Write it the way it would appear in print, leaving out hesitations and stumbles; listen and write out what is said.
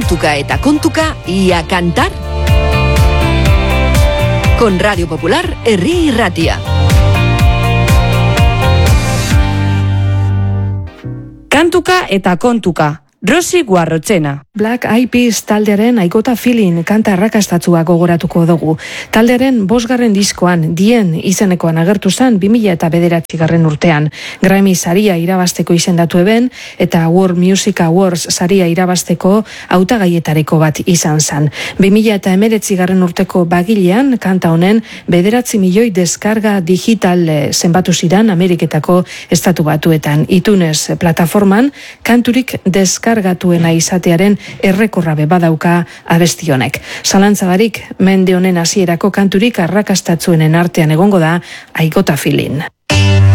Kantuka eta kontuka, ia kantar? Con Radio Popular, Herri Irratia. Kantuka eta kontuka, Rosi Guarrochena. Black Eyed Peas taldearen I Got a Feeling kanta arrakastatzua gogoratuko dugu. Taldearen 5. diskoan, Dien izenekoan agertu zen 2009 urtean. Grammy saria irabazteko izendatu eben, eta World Music Awards saria irabazteko hautagaietariko bat izan zen. 2019 urteko bagilean, kanta honen 9 milioi deskarga digital zenbatu ziren Ameriketako estatu batuetan. iTunes plataforman, kanturik deskargatuena izatearen errekorrabe badauka abesti honek. Zalantza barik, mende honen hasierako kanturik arrakastatzuenen artean egongo da I Got a Feeling.